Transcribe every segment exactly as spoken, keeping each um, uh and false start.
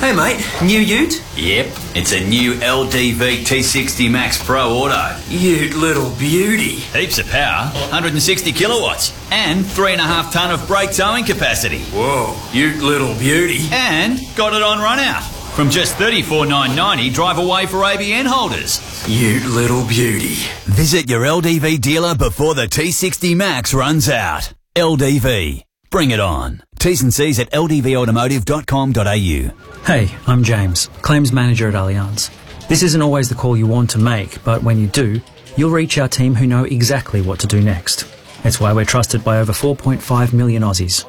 Hey mate, new ute? Yep, it's a new L D V T sixty Max Pro Auto. Ute little beauty. Heaps of power, one hundred sixty kilowatts, and three and a half tonne of brake towing capacity. Whoa, ute little beauty. And got it on run out. From just thirty-four thousand nine hundred ninety dollars, drive away for A B N holders. Ute little beauty. Visit your L D V dealer before the T sixty Max runs out. L D V. Bring it on. T's and C's at l d v automotive dot com dot a u. Hey, I'm James, Claims Manager at Allianz. This isn't always the call you want to make, but when you do, you'll reach our team who know exactly what to do next. It's why we're trusted by over four point five million Aussies.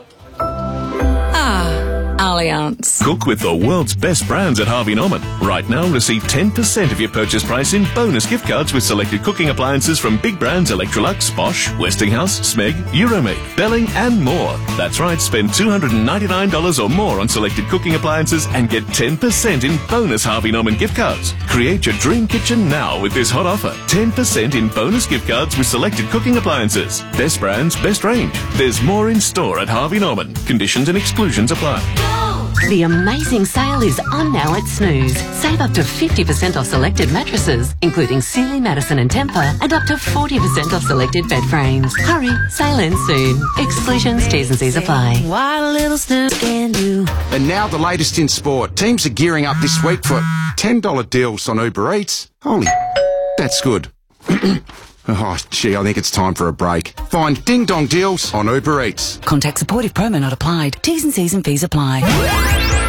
Allianz. Cook with the world's best brands at Harvey Norman. Right now, receive ten percent of your purchase price in bonus gift cards with selected cooking appliances from big brands Electrolux, Bosch, Westinghouse, Smeg, Euromaid, Belling and more. That's right, spend two hundred ninety-nine dollars or more on selected cooking appliances and get ten percent in bonus Harvey Norman gift cards. Create your dream kitchen now with this hot offer. ten percent in bonus gift cards with selected cooking appliances. Best brands, best range. There's more in store at Harvey Norman. Conditions and exclusions apply. The amazing sale is on now at Snooze. Save up to fifty percent off selected mattresses, including Sealy, Madison and Tempur, and up to forty percent off selected bed frames. Hurry, sale ends soon. Exclusions, T's and C's apply. What a little Snooze can do. And now the latest in sport. Teams are gearing up this week for ten dollar deals on Uber Eats. Holy, that's good. Oh, gee, I think it's time for a break. Find Ding Dong deals on Uber Eats. Contact support if promo not applied. T's and C's and fees apply.